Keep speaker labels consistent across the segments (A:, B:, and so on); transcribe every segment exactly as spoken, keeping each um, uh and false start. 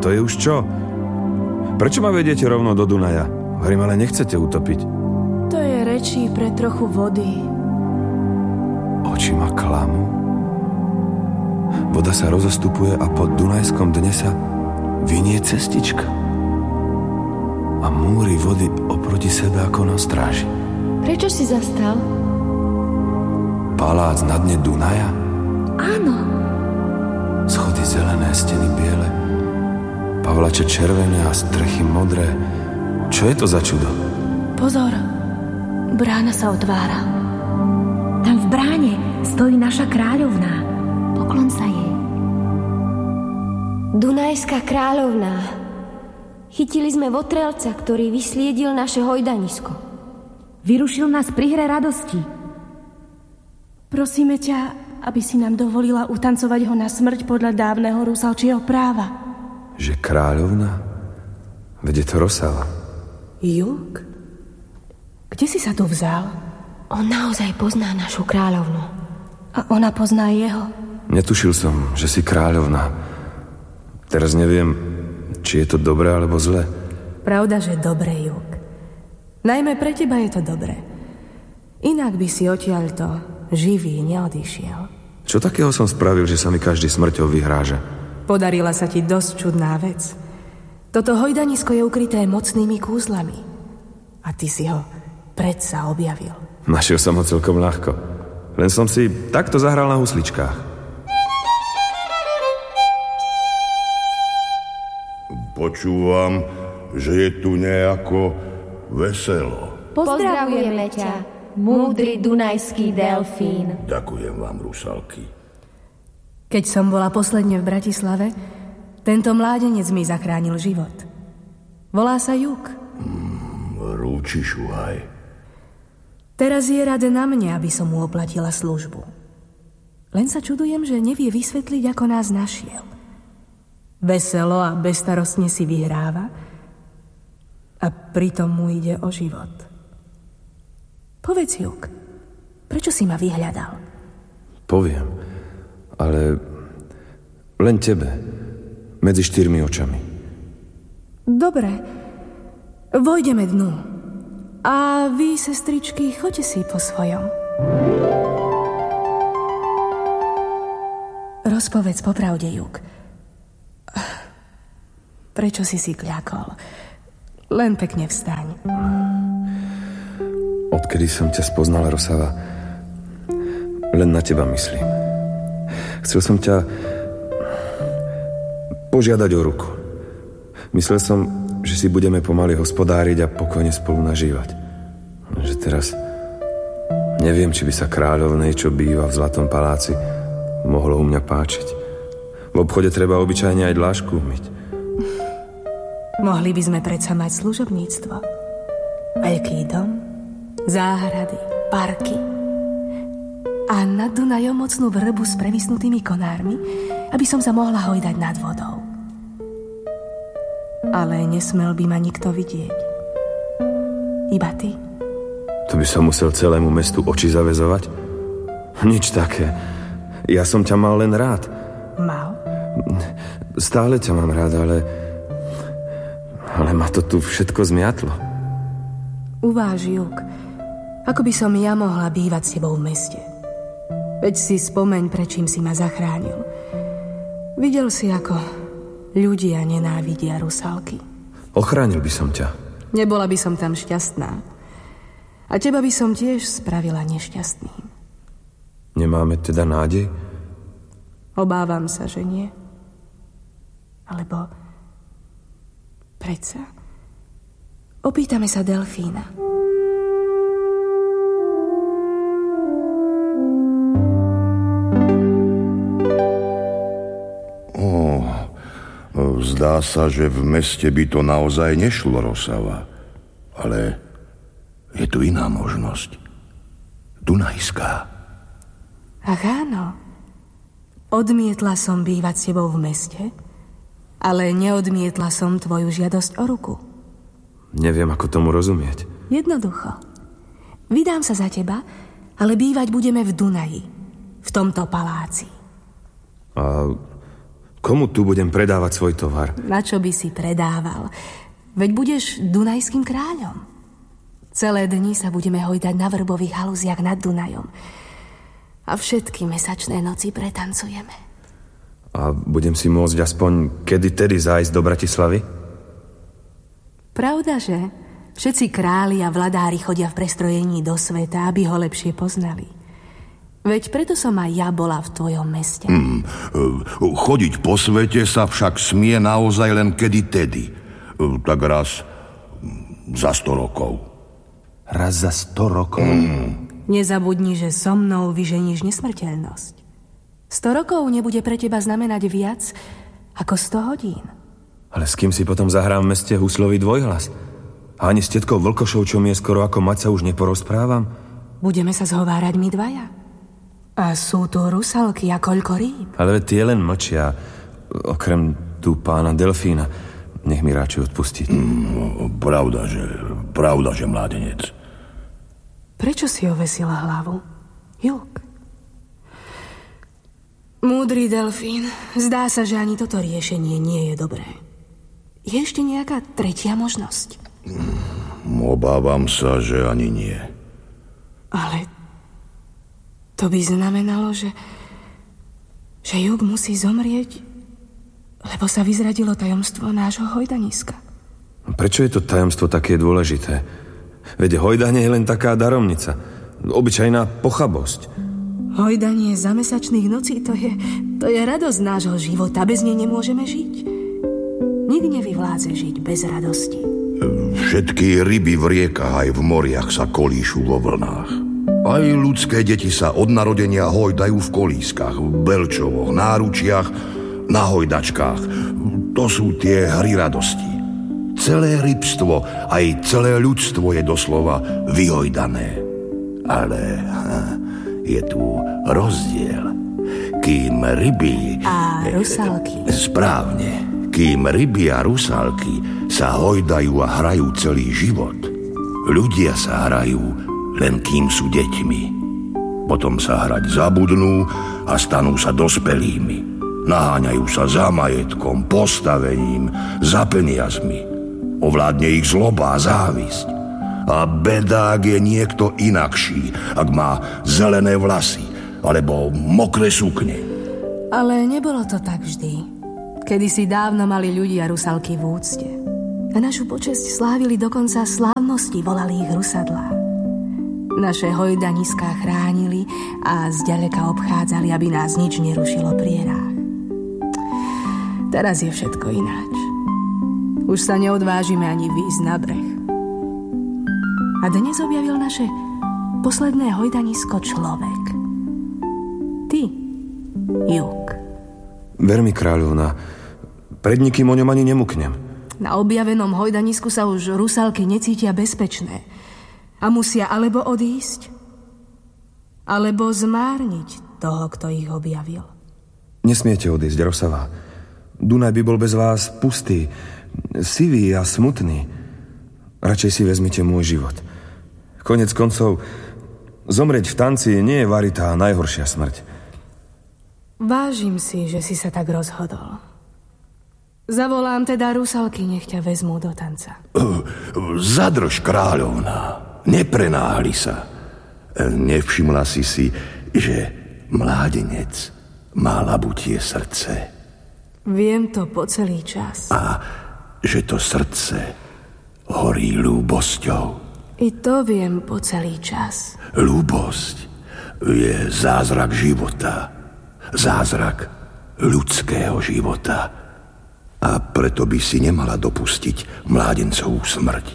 A: to je už čo? Prečo ma vediete rovno do Dunaja? Hovorím, ale nechcete utopiť.
B: To je rečí pre trochu vody.
A: Oči ma klamú. Voda sa rozostupuje a po Dunajskom dne sa vynie cestička. A múry vody oproti sebe ako na stráži.
B: Prečo si zastal?
A: Palác na dne Dunaja?
B: Áno.
A: Schody zelené, steny biele, pavlače červené a strechy modré. Čo je to za čudo?
B: Pozor, brána sa otvára.
C: Tam v bráne stojí naša kráľovná. Poklon sa jej.
D: Dunajská kráľovná. Chytili sme votrelca, ktorý vysliedil naše hojdanisko.
C: Vyrušil nás pri hre radosti.
B: Prosíme ťa, aby si nám dovolila utancovať ho na smrť podľa dávneho rusalčieho práva.
A: Že kráľovna? Veď je to Rosava.
B: Juk? Kde si sa tu vzal?
D: On naozaj pozná našu kráľovnu.
B: A ona pozná jeho.
A: Netušil som, že si kráľovna. Teraz neviem, či je to dobré alebo zlé.
B: Pravda, že dobre, Juk. Najmä pre teba je to dobré. Inak by si odtiaľto živý neodišiel.
A: Čo takého som spravil, že sa mi každý smrťou vyhráža?
B: Podarila sa ti dosť čudná vec. Toto hojdanisko je ukryté mocnými kúzlami. A ty si ho predsa objavil.
A: Našiel som ho celkom ľahko. Len som si takto zahral na husličkách.
E: Počúvam, že je tu nejako veselo.
D: Pozdravujeme ťa, múdry dunajský delfín.
E: Ďakujem vám, rusalky.
B: Keď som bola posledne v Bratislave, tento mládenec mi zachránil život. Volá sa Juk.
E: Mm, rúči šuhaj.
B: Teraz je rade na mne, aby som mu oplatila službu. Len sa čudujem, že nevie vysvetliť, ako nás našiel. Veselo a bezstarostne si vyhráva a pritom mu ide o život. Povedz, Juk, prečo si ma vyhľadal?
A: Poviem, ale len tebe, medzi štyrmi očami.
B: Dobre, vojdeme dnu. A vy, sestričky, choďte si po svojom. Rozpovedz popravde, Juk. Prečo si si kľakol? Len pekne vstaň.
A: Odkedy som ťa spoznal, Rosava, len na teba myslím. Chcel som ťa požiadať o ruku. Myslel som, že si budeme pomaly hospodáriť a pokojne spolu nažívať. Že teraz neviem, či by sa kráľovnej, čo býva v Zlatom paláci, mohlo u mňa páčiť. V obchode treba obyčajne aj dlášku umyť.
B: Mohli by sme predsa mať služobníctvo. Veľký dom, záhrady, parky a nad Dunajom mocnú vrbu s previsnutými konármi, aby som sa mohla hojdať nad vodou. Ale nesmel by ma nikto vidieť. Iba ty.
A: To by som musel celému mestu oči zaväzovať? Nič také. Ja som ťa mal len rád.
B: Mal?
A: Stále ťa mám rád, ale... Ale ma to tu všetko zmiatlo.
B: Uváž, Juk, ako by som ja mohla bývať s tebou v meste. Veď si spomeň, prečím si ma zachránil. Videl si, ako ľudia nenávidia rusalky.
A: Ochránil by som ťa.
B: Nebola by som tam šťastná. A teba by som tiež spravila nešťastným.
A: Nemáme teda nádej?
B: Obávam sa, že nie. Alebo predsa opýtame sa delfína.
E: Oh, zdá sa, že v meste by to naozaj nešlo, Rosava. Ale je tu iná možnosť. Dunajská.
B: Ach áno. Odmietla som bývať s tebou v meste, ale neodmietla som tvoju žiadosť o ruku.
A: Neviem, ako tomu rozumieť.
B: Jednoducho. Vydám sa za teba, ale bývať budeme v Dunaji, v tomto paláci.
A: A Komu tu budem predávať svoj tovar?
B: Na čo by si predával? Veď budeš dunajským kráľom. Celé dni sa budeme hojdať na vrbových halúziach nad Dunajom. A všetky mesačné noci pretancujeme.
A: A budem si môcť aspoň kedy tedy zájsť do Bratislavy?
B: Pravda, že? Všetci králi a vladári chodia v prestrojení do sveta, aby ho lepšie poznali. Veď preto som aj ja bola v tvojom meste.
E: Hmm, chodiť po svete sa však smie naozaj len kedy tedy. Tak raz za sto rokov.
A: Raz za sto rokov?
E: Hmm.
B: Nezabudni, že so mnou vyženíš nesmrteľnosť. Sto rokov nebude pre teba znamenať viac ako sto hodín.
A: Ale s kým si potom zahrám v meste huslový dvojhlas? A ani s tetkou Vlkošou, čo mi je skoro ako mať, sa už neporozprávam?
B: Budeme sa zhovárať my dvaja. A sú tu rusalky a koľko rýb.
A: Ale tie len mlčia. Okrem tu pána Delfína. Nech mi radšej odpustiť.
E: Mm, pravda, že, pravda, že mládenec.
B: Prečo si ovesila hlavu? Juk. Múdry Delfín, zdá sa, že ani toto riešenie nie je dobré. Je ešte nejaká tretia možnosť?
E: Mm, obávam sa, že ani nie.
B: Ale to by znamenalo, že že Juk musí zomrieť, lebo sa vyzradilo tajomstvo nášho hojdaniska.
A: Prečo je to tajomstvo také dôležité? Veď hojdanie je len taká daromnica. Obyčajná pochabosť.
B: Hojdanie za mesačných nocí, to je, to je radosť nášho života. Bez nej nemôžeme žiť. Nik nevyvládze žiť bez radosti.
E: Všetky ryby v riekach aj v moriach sa kolíšu vo vlnách. Aj ľudské deti sa od narodenia hojdajú v kolískach, v belčovoch, náručiach, na hojdačkách. To sú tie hry radosti. Celé rybstvo, aj celé ľudstvo je doslova vyhojdané. Ale je tu rozdiel. Kým ryby...
B: A rusalky.
E: Správne. Kým ryby a rusalky sa hojdajú a hrajú celý život, ľudia sa hrajú len kým sú deťmi. Potom sa hrať zabudnú a stanú sa dospelými. Naháňajú sa za majetkom, postavením, za peniazmi. Ovládne ich zloba a závisť. A beda, ak je niekto inakší, ak má zelené vlasy alebo mokré sukne.
B: Ale nebolo to tak vždy. Kedysi dávno mali ľudia rusalky v úcte. Na našu počesť slávili dokonca slávnosti, volali ich rusadlá. Naše hojdaniská chránili a zďaleka obchádzali, aby nás nič nerušilo pri hrách. Teraz je všetko ináč. Už sa neodvážime ani výjsť na breh. A dnes objavil naše posledné hojdanisko človek. Ty, Juk.
A: Ver mi, kráľovna, pred nikým o ňom ani nemuknem.
B: Na objavenom hojdanisku sa už rusalky necítia bezpečné. A musia alebo odísť, alebo zmárniť toho, kto ich objavil.
A: Nesmiete odísť, Rosava. Dunaj by bol bez vás pustý, sivý a smutný. Radšej si vezmite môj život. Konec koncov, zomrieť v tanci nie je varitá najhoršia smrť.
B: Vážim si, že si sa tak rozhodol. Zavolám teda rusalky, nech ťa vezmú do tanca.
E: Zadrž, kráľovná. Neprenáhli sa. Nevšimla si si, že mládenec má labutie srdce.
B: Viem to po celý čas.
E: A že to srdce horí ľúbosťou.
B: I to viem po celý čas.
E: Ľúbosť je zázrak života. Zázrak ľudského života. A preto by si nemala dopustiť mládencovú smrť.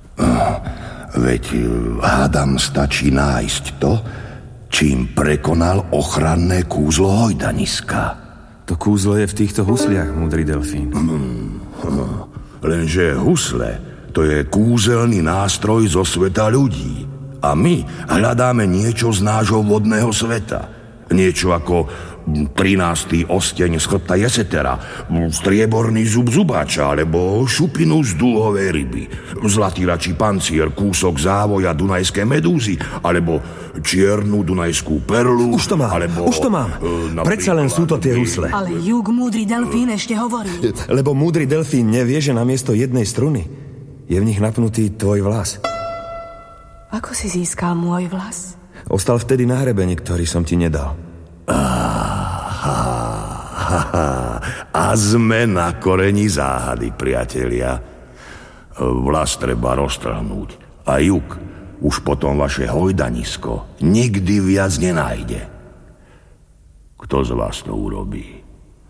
E: Veď hádam stačí nájsť to, čím prekonal ochranné kúzlo hojdaniska.
A: To kúzlo je v týchto husliach, múdry Delfín.
E: Hmm, lenže husle, to je kúzelný nástroj zo sveta ľudí. A my hľadáme niečo z nášho vodného sveta. Niečo ako trinásty osteň z chrbta Jesetera, strieborný zub zubáča, alebo šupinu z dúhovej ryby, zlatý račí pancier, kúsok závoja dunajskej medúzy, alebo čiernu dunajskú perlu.
A: Už to mám,
E: alebo,
A: už to mám. Predsa len sú to tie husle.
B: Ale Jug, múdry delfín, ešte hovorí.
A: Lebo múdry delfín nevie, že namiesto jednej struny je v nich napnutý tvoj vlas.
B: Ako si získal môj vlas?
A: Ostal vtedy na hrebení, ktorý som ti nedal.
E: Aha, aha, a sme na koreni záhady, priatelia. Vlas treba roztrhnúť a Jug už potom vaše hojdanisko nikdy viac nenájde. Kto z vás to urobí?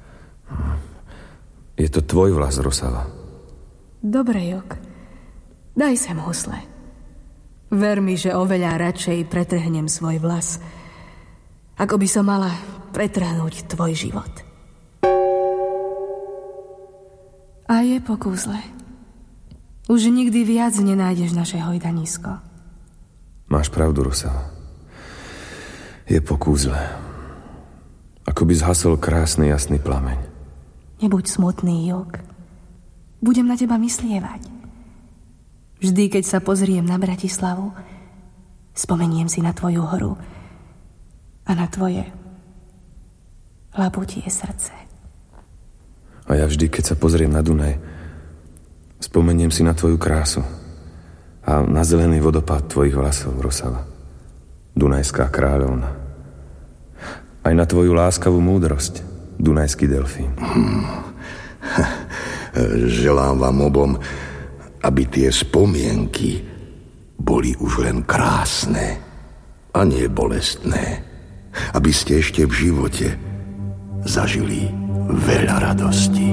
A: Je to tvoj vlas, Rosava.
B: Dobre, Jug. Daj sem husle. Ver mi, že oveľa radšej pretrhnem svoj vlas, ako by som mala pretrhnúť tvoj život. A je po kúzle. Už nikdy viac nenájdeš naše hojdanisko.
A: Máš pravdu, Rosava. Je po kúzle. Ako by zhasol krásny jasný plameň.
B: Nebuď smutný, Jug. Budem na teba myslievať. Vždy, keď sa pozriem na Bratislavu, spomeniem si na tvoju horu a na tvoje labutie srdce.
A: A ja vždy, keď sa pozriem na Dunaj, spomeniem si na tvoju krásu a na zelený vodopád tvojich vlasov, Rosava. Dunajská kráľovna. Aj na tvoju láskavú múdrosť, Dunajský delfín.
E: Hmm. Želám vám obom, aby tie spomienky boli už len krásne a nie bolestné. Aby ste ešte v živote zažili veľa radosti.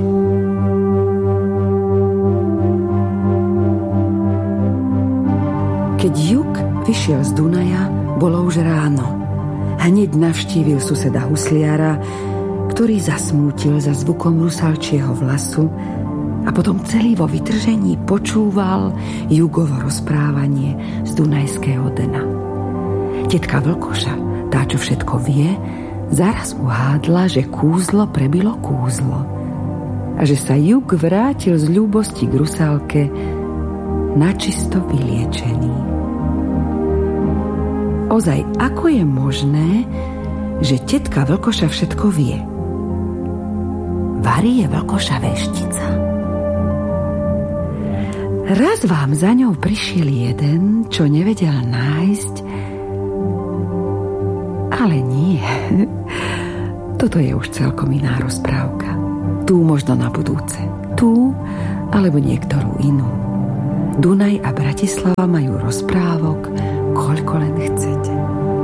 F: Keď Jug vyšiel z Dunaja, bolo už ráno. Hneď navštívil suseda husliara, ktorý zasmútil za zvukom rusalčieho vlasu a potom celý vo vytržení počúval Jugovo rozprávanie z Dunajského dna. Tetka Vlkoša, tá, čo všetko vie, zaraz uhádla, že kúzlo prebilo kúzlo a že sa Jug vrátil z ľúbosti k rusálke načisto vyliečený. Ozaj, ako je možné, že tetka Vlkoša všetko vie? Varí je Vlkoša veštica. Raz vám za ňou prišiel jeden, čo nevedel nájsť, ale nie. Toto je už celkom iná rozprávka. Tu možno na budúce. Tu, alebo niektorú inú. Dunaj a Bratislava majú rozprávok, koľko len chcete.